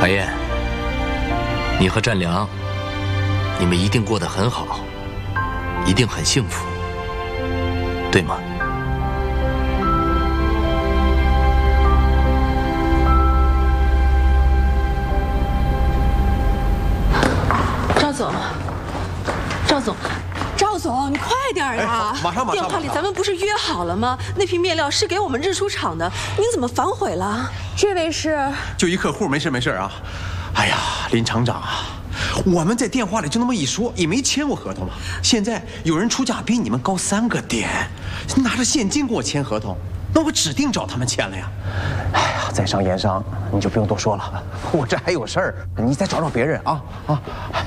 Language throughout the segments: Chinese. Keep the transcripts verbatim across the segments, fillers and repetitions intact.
海燕，你和战良，你们一定过得很好，一定很幸福，对吗？ 赵总，赵总。 赵总，你快点啊！ 马上马上！ 电话里咱们不是约好了吗？那批面料是给我们日出厂的，您怎么反悔了？ 这位是就一客户，没事没事啊。哎呀，林厂长啊，我们在电话里就那么一说，也没签过合同嘛。现在有人出价比你们高三个点，拿着现金跟我签合同，那我指定找他们签了呀。 哎呀，在商言商，你就不用多说了，我这还有事儿，你再找找别人啊啊！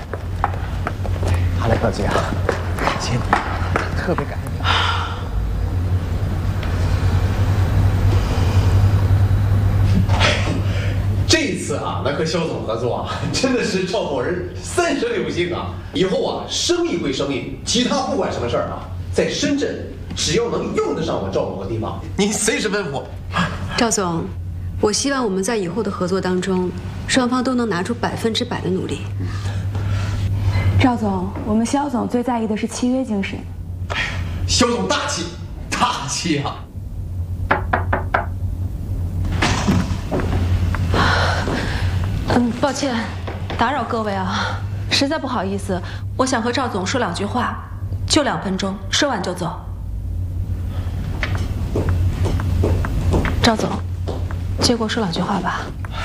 哈雷克姐啊。 感谢你，特别感谢你。 这次啊，能和肖总合作啊，真的是赵某人三生有幸啊！以后啊，生意归生意，其他不管什么事儿啊，在深圳只要能用得上我赵某的地方，您随时吩咐。 赵总，我希望我们在以后的合作当中，双方都能拿出百分之百的努力。 赵总，我们肖总最在意的是契约精神。 肖总大气，大气啊！ 嗯，抱歉，打扰各位啊，实在不好意思，我想和赵总说两句话，就两分钟，说完就走。赵总，接过说两句话吧。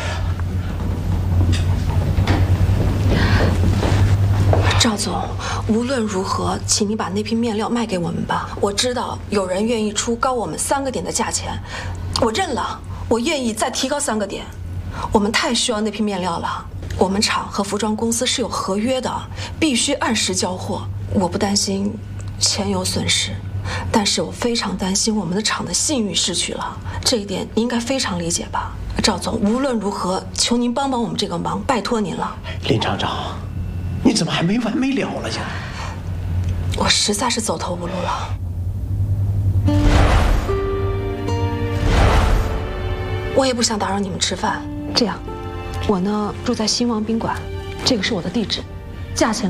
赵总，无论如何，请你把那批面料卖给我们吧。我知道有人愿意出高我们三个点的价钱，我认了，我愿意再提高三个点。我们太需要那批面料了。我们厂和服装公司是有合约的，必须按时交货。我不担心钱有损失，但是我非常担心我们的厂的信誉失去了。这一点你应该非常理解吧，赵总。无论如何，求您帮帮我们这个忙，拜托您了。 林厂长。 你怎么还没完没了了呀？ 我实在是走投无路了。我也不想打扰你们吃饭。这样，我呢住在兴旺宾馆，这个是我的地址，价钱。